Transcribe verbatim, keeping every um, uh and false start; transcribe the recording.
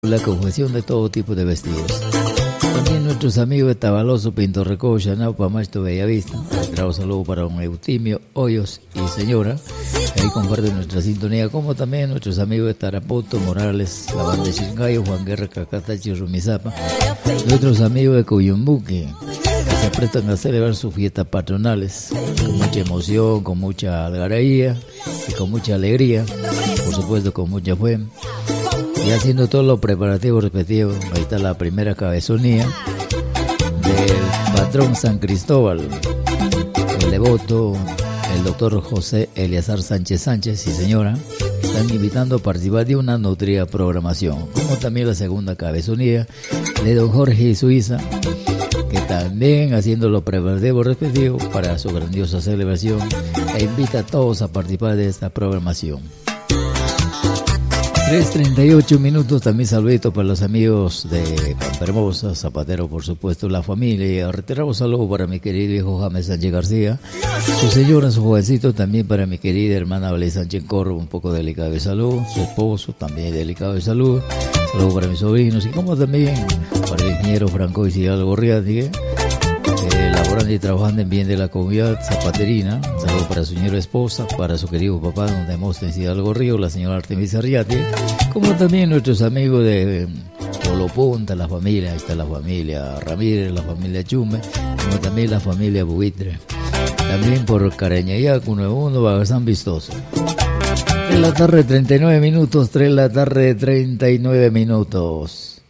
la confección de todo tipo de vestidos. También nuestros amigos de Tabaloso, Pinto Recocha, Naupa, Macho, Bellavista. Trago saludo para don Eutimio Hoyos y señora, que ahí comparten nuestra sintonía, como también nuestros amigos de Tarapoto, Morales, la banda de Chingayo, Juan Guerra, Cacatachi, Rumizapa, nuestros amigos de Coyumbuque, que se prestan a celebrar sus fiestas patronales con mucha emoción, con mucha algarabía y con mucha alegría, por supuesto con mucha fe. Y haciendo todos los preparativos respectivos, ahí está la primera cabezonía del patrón San Cristóbal, el devoto, el doctor José Eleazar Sánchez Sánchez, sí señora. Están invitando a participar de una nutrida programación, como también la segunda cabezonía de don Jorge Suiza, que también haciendo los preparativos respectivos para su grandiosa celebración, e invita a todos a participar de esta programación. tres treinta y ocho minutos, también saludito para los amigos de Pampa Hermosa, Zapatero, por supuesto, la familia. Reiteramos saludo para mi querido hijo James Sánchez García, su señora, su jovencito, también para mi querida hermana Valeria Sánchez Corro, un poco delicado de salud, su esposo también delicado de salud, saludo para mis sobrinos y como también para el ingeniero Franco Isidro Gorriati, Eh, laborando y trabajando en bien de la comunidad zapaterina. Un saludo para su señora esposa, para su querido papá, don Demóstenes Hidalgo Río, la señora Artemisa Arriati, como también nuestros amigos de Polo Punta, la familia, ahí está la familia Ramírez, la familia Chume, como también la familia Buitre. También por Carañayac, uno nueve uno, Bagazán Vistoso. tres de la tarde, treinta y nueve minutos, tres de la tarde, treinta y nueve minutos.